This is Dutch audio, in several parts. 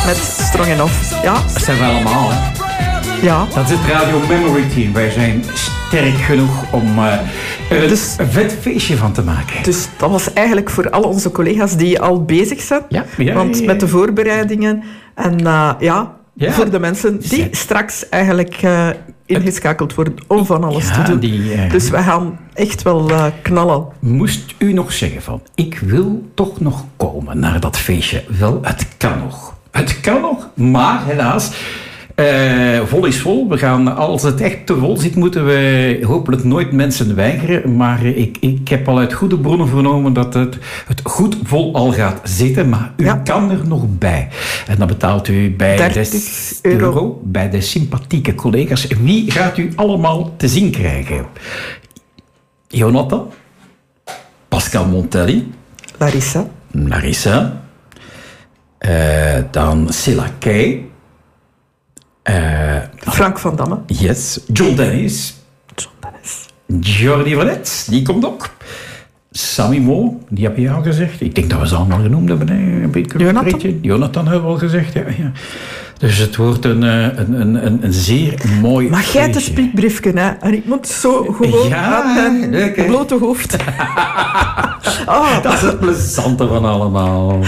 met Strong Enough. Ja. Dat zijn we allemaal, hè? Ja. Dat is het Radio Memory Team. Wij zijn sterk genoeg om er een vet feestje van te maken. Dus dat was eigenlijk voor al onze collega's die al bezig zijn. Want met de voorbereidingen en voor de mensen die straks eigenlijk ingeschakeld worden om van alles te doen. Dus we gaan echt wel knallen. Moest u nog zeggen van, ik wil toch nog komen naar dat feestje? Wel, het kan nog. Het kan nog, maar helaas... vol is vol. We gaan, als het echt te vol zit, moeten we hopelijk nooit mensen weigeren. Maar ik heb al uit goede bronnen vernomen dat het goed vol al gaat zitten. Maar u kan er nog bij. En dan betaalt u bij 30 euro bij de sympathieke collega's. Wie gaat u allemaal te zien krijgen? Jonathan, Pascal Montelli, Larissa, dan Silla Kay, Frank van Damme. Yes. John Dennis. Jordi Vanet, die komt ook. Sammy Mo, die heb je al gezegd. Ik denk dat we ze allemaal genoemd hebben. Jonathan hebben we al gezegd. Ja. Dus het wordt een zeer mooi Mag jij het spiekbriefje, hè? En ik moet zo gewoon aan mijn blote hoofd. Dat is het plezante van allemaal.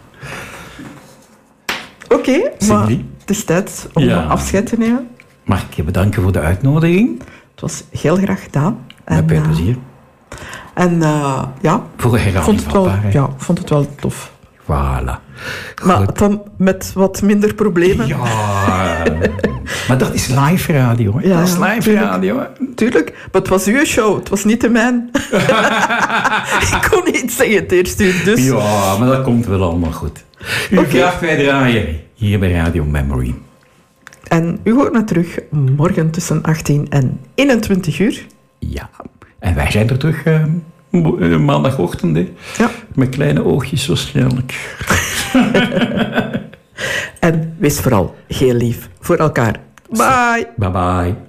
Oké, maar het is tijd om afscheid te nemen. Mag ik je bedanken voor de uitnodiging? Het was heel graag gedaan. Met plezier. En voor een herhaling vond het wel tof. Voilà. Maar dan met wat minder problemen. Ja, maar dat is live radio. Hè? Ja, dat is live radio. Tuurlijk, maar het was uw show, het was niet de mijne. Ik kon niet zeggen het eerst uur, dus... Ja, maar dat komt wel allemaal goed. U vraagt, wij draaien hier bij Radio Memory. En u hoort me terug morgen tussen 18 en 21 uur. Ja, en wij zijn er terug maandagochtend. Hè? Ja. Met kleine oogjes waarschijnlijk. En wees vooral heel lief voor elkaar. Bye. Bye bye.